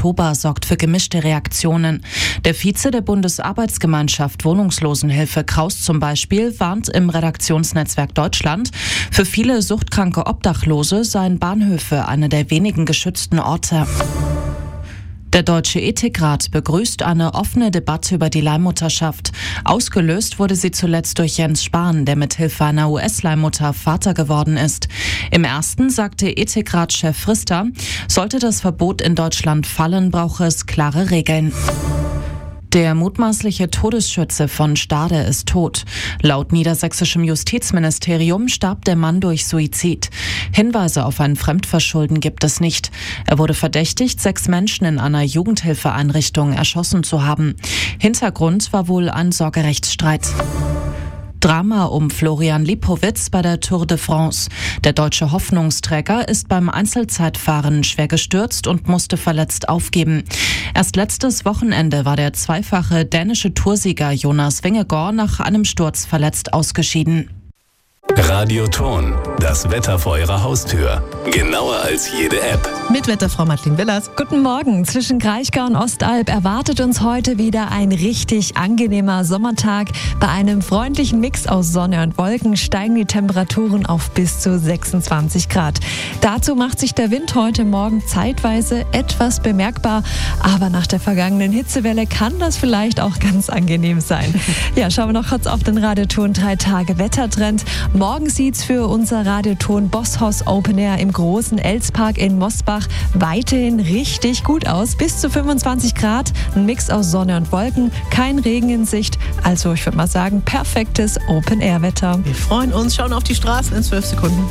Oktober sorgt für gemischte Reaktionen. Der Vize der Bundesarbeitsgemeinschaft Wohnungslosenhilfe Kraus zum Beispiel warnt im Redaktionsnetzwerk Deutschland, für viele suchtkranke Obdachlose seien Bahnhöfe eine der wenigen geschützten Orte. Der Deutsche Ethikrat begrüßt eine offene Debatte über die Leihmutterschaft. Ausgelöst wurde sie zuletzt durch Jens Spahn, der mithilfe einer US-Leihmutter Vater geworden ist. Im ersten sagte Ethikrat-Chef Frister, sollte das Verbot in Deutschland fallen, brauche es klare Regeln. Der mutmaßliche Todesschütze von Stade ist tot. Laut niedersächsischem Justizministerium starb der Mann durch Suizid. Hinweise auf ein Fremdverschulden gibt es nicht. Er wurde verdächtigt, 6 Menschen in einer Jugendhilfeeinrichtung erschossen zu haben. Hintergrund war wohl ein Sorgerechtsstreit. Drama um Florian Lipowitz bei der Tour de France. Der deutsche Hoffnungsträger ist beim Einzelzeitfahren schwer gestürzt und musste verletzt aufgeben. Erst letztes Wochenende war der zweifache dänische Toursieger Jonas Vingegaard nach einem Sturz verletzt ausgeschieden. Radio Ton, das Wetter vor Ihrer Haustür. Genauer als jede App. Mit Wetterfrau Madeleine Willers. Guten Morgen. Zwischen Kraichgau und Ostalb erwartet uns heute wieder ein richtig angenehmer Sommertag. Bei einem freundlichen Mix aus Sonne und Wolken steigen die Temperaturen auf bis zu 26 Grad. Dazu macht sich der Wind heute Morgen zeitweise etwas bemerkbar. Aber nach der vergangenen Hitzewelle kann das vielleicht auch ganz angenehm sein. Ja, schauen wir noch kurz auf den Radioton 3 Tage Wettertrend. Morgen sieht's für unser Radioton Bosshaus Open Air im großen Elspark in Mosbach weiterhin richtig gut aus. Bis zu 25 Grad, ein Mix aus Sonne und Wolken, kein Regen in Sicht. Also ich würde mal sagen, perfektes Open Air Wetter. Wir freuen uns, schauen auf die Straßen in 12 Sekunden.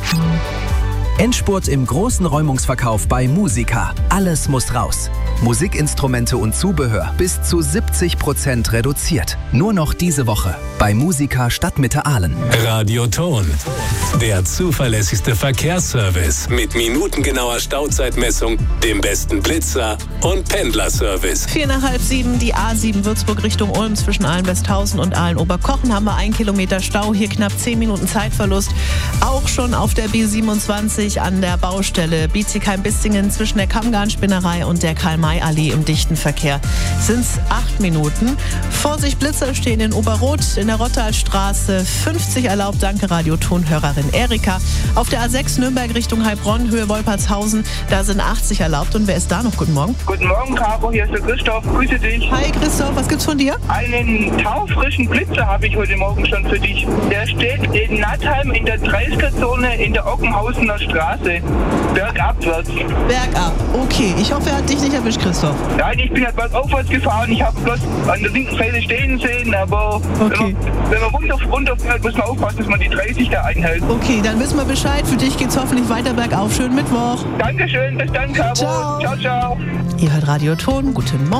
Endspurt im großen Räumungsverkauf bei Musica. Alles muss raus. Musikinstrumente und Zubehör bis zu 70% reduziert. Nur noch diese Woche bei Musica Stadtmitte Aalen. Radio Ton, der zuverlässigste Verkehrsservice mit minutengenauer Stauzeitmessung, dem besten Blitzer und Pendlerservice. 6:45, die A7 Würzburg Richtung Ulm zwischen Aalen-Westhausen und Aalen-Oberkochen haben wir 1 Kilometer Stau, hier knapp 10 Minuten Zeitverlust. Auch schon auf der B27 an der Baustelle Bietigheim-Bissingen zwischen der Kammgarn-Spinnerei und der Karl-May-Allee im dichten Verkehr sind es 8 Minuten. Vorsicht, Blitzer stehen in Oberroth, in der Rottalstraße 50 erlaubt. Danke, Radioton-Hörerin Erika. Auf der A6 Nürnberg Richtung Heilbronn, Höhe Wolpertshausen, da sind 80 erlaubt. Und wer ist da noch? Guten Morgen. Guten Morgen, Caro, hier ist der Christoph. Grüße dich. Hi Christoph, was gibt's von dir? Einen taufrischen Blitzer habe ich heute Morgen schon für dich. Der steht in Nattheim in der 30er-Zone in der Ockenhausener Straße. Bergabwärts. Bergab, okay. Ich hoffe, er hat dich nicht erwischt, Christoph. Nein, ich bin halt bergaufwärts gefahren. Ich habe bloß an der linken Seite stehen sehen, aber okay. wenn man runterfährt, muss man aufpassen, dass man die 30 da einhält. Okay, dann wissen wir Bescheid. Für dich geht's hoffentlich weiter bergauf. Schönen Mittwoch. Dankeschön, bis dann, Caro. Ciao. Ciao, ciao. Ihr hört Radio Ton. Guten Morgen.